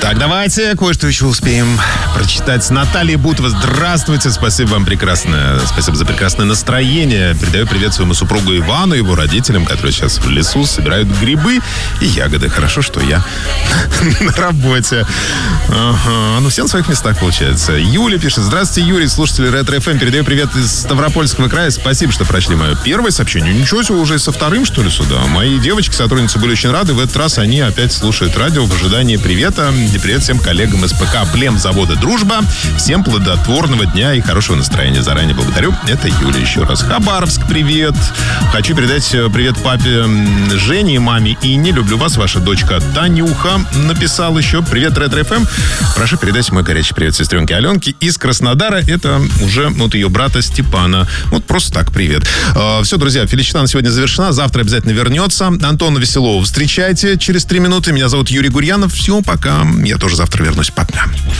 Так, давайте кое-что еще успеем прочитать. Наталья Бутова, здравствуйте. Спасибо вам прекрасное. Спасибо за прекрасное настроение. Передаю привет своему супругу Ивану и его родителям, которые сейчас в лесу собирают грибы и ягоды. Хорошо, что я на работе. Ага. Ну, все на своих местах, получается. Юля пишет. Здравствуйте, Юрий, слушатели Ретро-ФМ. Передаю привет из Ставропольского края. Спасибо, что прочли мое первое сообщение. Ничего себе, уже со вторым, что ли, сюда. Мои девочки, сотрудницы, были очень рады. В этот раз они опять слушают радио в ожидании привета. И привет всем коллегам из ПК «Племзавода Дружба». Всем плодотворного дня и хорошего настроения. Заранее благодарю. Это Юля еще раз. Хабаровск, привет. Хочу передать привет папе Жене и маме Инне. Люблю вас, ваша дочка Танюха написал еще. Привет, Ретро-ФМ. Прошу передать мой горячий привет сестренке Аленке из Краснодара. Это уже вот ее брата Степана. Вот просто так, привет. Все, друзья, Феличита на сегодня завершена. Завтра обязательно вернется. Антона Веселова встречайте через 3 минуты. Меня зовут Юрий Гурьянов. Все, пока. Я тоже завтра вернусь. Пока.